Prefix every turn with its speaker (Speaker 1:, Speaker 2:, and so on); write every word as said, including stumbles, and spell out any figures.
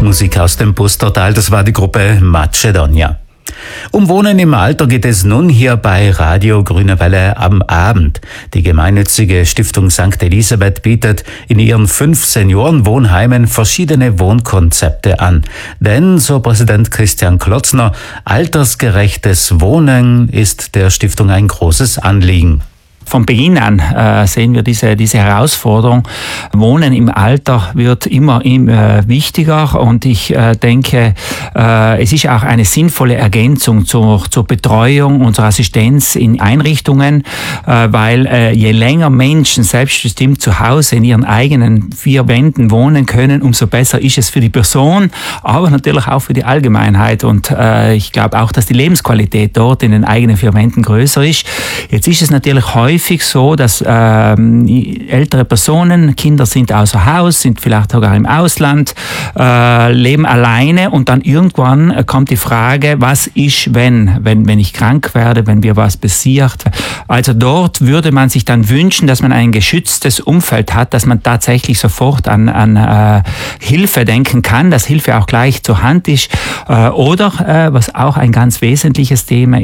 Speaker 1: Musik aus dem Pustertal, das war die Gruppe Macedonia. Um Wohnen im Alter geht es nun hier bei Radio Grüne Welle am Abend. Die gemeinnützige Stiftung Sankt Elisabeth bietet in ihren fünf Seniorenwohnheimen verschiedene Wohnkonzepte an. Denn, so Präsident Christian Klotzner, altersgerechtes Wohnen ist der Stiftung ein großes Anliegen.
Speaker 2: Von Beginn an äh, sehen wir diese, diese Herausforderung. Wohnen im Alter wird immer, immer äh, wichtiger und ich äh, denke, äh, es ist auch eine sinnvolle Ergänzung zur, zur Betreuung und zur Assistenz in Einrichtungen, äh, weil äh, je länger Menschen selbstbestimmt zu Hause in ihren eigenen vier Wänden wohnen können, umso besser ist es für die Person, aber natürlich auch für die Allgemeinheit. Und äh, ich glaube auch, dass die Lebensqualität dort in den eigenen vier Wänden größer ist. Jetzt ist es natürlich häufig häufig so, dass ähm, ältere Personen, Kinder sind außer Haus, sind vielleicht sogar im Ausland, äh, leben alleine und dann irgendwann äh, kommt die Frage, was ist, wenn, wenn, wenn ich krank werde, wenn mir was passiert. Also dort würde man sich dann wünschen, dass man ein geschütztes Umfeld hat, dass man tatsächlich sofort an, an äh, Hilfe denken kann, dass Hilfe auch gleich zur Hand ist. Äh, oder, äh, was auch ein ganz wesentliches Thema